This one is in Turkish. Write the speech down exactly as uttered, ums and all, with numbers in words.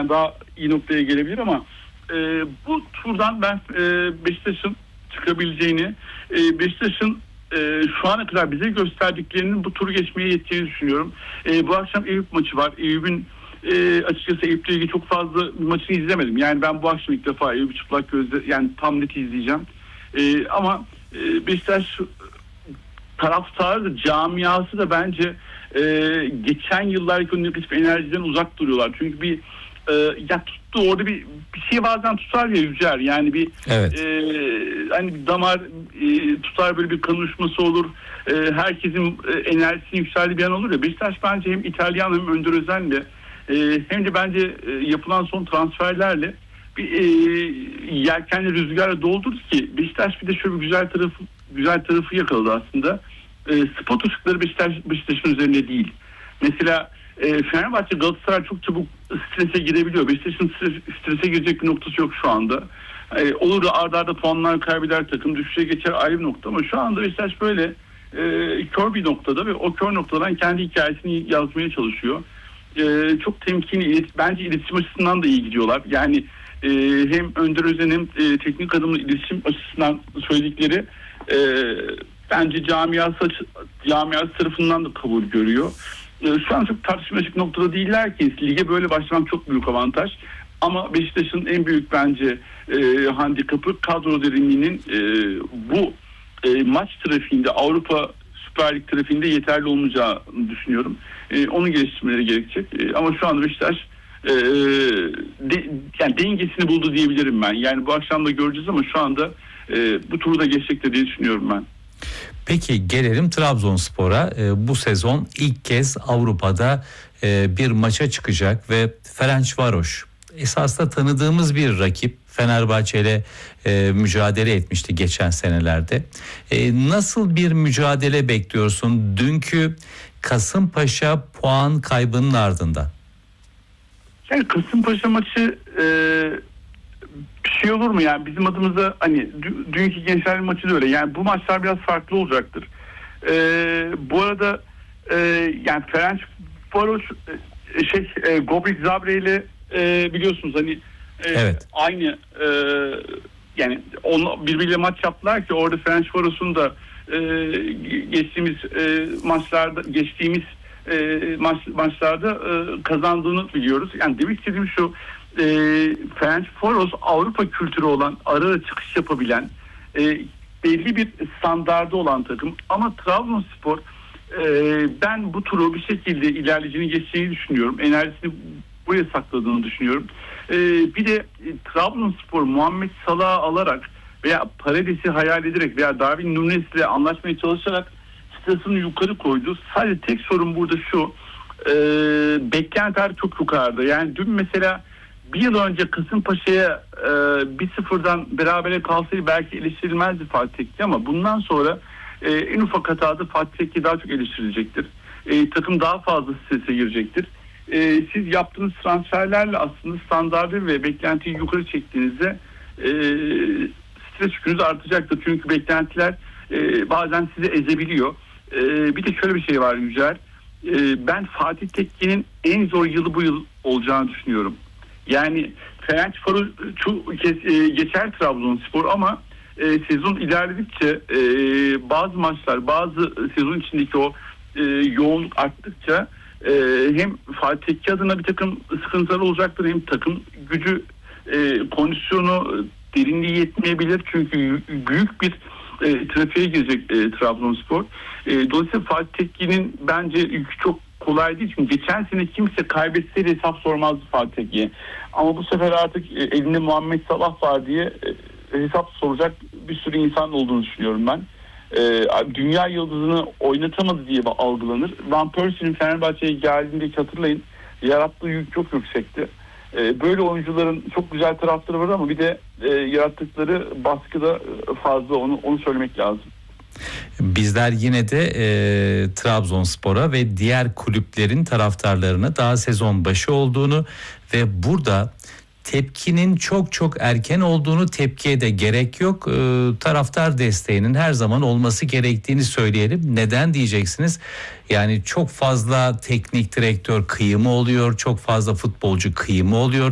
yani daha iyi noktaya gelebilir ama e, bu turdan ben e, Beşiktaş'ın çıkabileceğini, e, Beşiktaş'ın e, şu ana kadar bize gösterdiklerinin bu turu geçmeye yettiğini düşünüyorum. E, bu akşam Eyüp maçı var. Eyüp'ün e, açıkçası Eyüp'le ilgili çok fazla maçını izlemedim. Yani ben bu akşam ilk defa Eyüp'ü çıplak gözle, yani tam net izleyeceğim. E, ama e, Beşiktaş taraftarı da, camiası da bence e, geçen yıllarki o negatif enerjiden uzak duruyorlar. Çünkü bir e, ya tuttu orada bir, bir şey bazen tutar ya Yücer. Yani bir evet. e, hani bir damar e, tutar, böyle bir kan uyuşması olur. E, herkesin e, enerjisini yükseldiği bir an olur ya. Beşiktaş bence hem İtalyan hem Önder Özen'le e, hem de bence e, yapılan son transferlerle bir e, yelkenli rüzgarla doldurdu ki Beşiktaş bir de şöyle bir güzel tarafı güzel tarafı yakaladı aslında. E, spot ışıkları Beşiktaş, Beşiktaş'ın üzerinde değil. Mesela e, Fenerbahçe, Galatasaray çok çabuk strese girebiliyor. Beşiktaş'ın stres, strese girecek bir noktası yok şu anda. E, olur da arda arda puanlar kaybeder, takım düşüşe geçer, ayrı bir nokta, ama şu anda Beşiktaş böyle e, kör bir noktada ve o kör noktadan kendi hikayesini yazmaya çalışıyor. E, çok temkinli, bence iletişim açısından da iyi gidiyorlar. Yani e, hem Önder Özen hem e, teknik adamın iletişim açısından söyledikleri e, bence camiası, camiası tarafından da kabul görüyor. E, şu an çok tartışmalık noktada değiller ki. Lige böyle başlamak çok büyük avantaj. Ama Beşiktaş'ın en büyük bence e, handikapı kadro derinliğinin e, bu e, maç trafiğinde, Avrupa Süper Lig trafiğinde yeterli olmayacağını düşünüyorum. E, onu geliştirmeleri gerekecek. E, ama şu anda Beşiktaş e, de, yani dengesini buldu diyebilirim ben. Yani bu akşam da göreceğiz ama şu anda e, bu turu da geçecektir diye düşünüyorum ben. Peki gelelim Trabzonspor'a. E, bu sezon ilk kez Avrupa'da e, bir maça çıkacak ve Ferencvaros esasında tanıdığımız bir rakip. Fenerbahçe ile e, mücadele etmişti geçen senelerde. E, nasıl bir mücadele bekliyorsun dünkü Kasımpaşa puan kaybının ardından? Yani Kasımpaşa maçı e, bir şey olur mu yani bizim adımıza, hani dü- dünkü Gençler maçı da öyle. Yani bu maçlar biraz farklı olacaktır. E, bu arada e, yani Ferencvaros e, şey e, Gobrik Zabre ile e, biliyorsunuz hani e, evet. aynı e, yani onu birbiriyle maç yaptılar ki orada Ferencvaros'un da e, geçtiğimiz e, maçlarda geçtiğimiz e, maç, maçlarda e, kazandığını biliyoruz. Yani demek istediğim şu, e, Ferencvaros Avrupa kültürü olan, ara ara çıkış yapabilen, e, belli bir standardı olan takım, ama Trabzonspor e, ben bu turu bir şekilde ilerleyeceğini, geçeceğini düşünüyorum. Enerjisini buraya sakladığını düşünüyorum. E, bir de e, Trabzonspor Muhammed Salah'ı alarak veya Paredes'i hayal ederek veya Darwin Núñez ile anlaşmaya çalışarak sırasını yukarı koydu. Sadece tek sorun burada şu, e, beklentiler çok yukarıda. Yani dün mesela bir yıl önce Kasımpaşa'ya e, bir sıfırdan berabere kalsaydı belki eleştirilmezdi Fatih Tekke, ama bundan sonra e, en ufak hatada Fatih Tekke daha çok eleştirilecektir. E, takım daha fazla strese girecektir. E, siz yaptığınız transferlerle aslında standardı ve beklentiyi yukarı çektiğinizde e, stres yükünüz artacaktır. Çünkü beklentiler e, bazen sizi ezebiliyor. E, bir de şöyle bir şey var Yücel. E, ben Fatih Tekke'nin en zor yılı bu yıl olacağını düşünüyorum. Yani Ferencvaros e, geçer Trabzonspor, ama e, sezon ilerledikçe e, bazı maçlar, bazı sezon içindeki o e, yoğunluk arttıkça e, hem Fatih Tekke adına bir takım sıkıntılar olacaktır, hem takım gücü, e, kondisyonu, derinliği yetmeyebilir. Çünkü büyük bir e, trafiğe girecek e, Trabzonspor. E, dolayısıyla Fatih Tekke'nin bence yükü çok kolay değil. Çünkü geçen sene kimse kaybetseydi hesap sormazdı Fatih Tekke'ye. Ama bu sefer artık e, elinde Muhammed Salah var diye e, hesap soracak bir sürü insan olduğunu düşünüyorum ben. E, dünya yıldızını oynatamadı diye algılanır. Van Persie'nin Fenerbahçe'ye geldiğindeki, hatırlayın, yarattığı yük çok yüksekti. E, böyle oyuncuların çok güzel tarafları var ama bir de e, yarattıkları baskı da fazla, onu onu söylemek lazım. Bizler yine de e, Trabzonspor'a ve diğer kulüplerin taraftarlarına daha sezon başı olduğunu ve burada tepkinin çok çok erken olduğunu, tepkiye de gerek yok, e, taraftar desteğinin her zaman olması gerektiğini söyleyelim. Neden diyeceksiniz? Yani çok fazla teknik direktör kıyımı oluyor, çok fazla futbolcu kıyımı oluyor.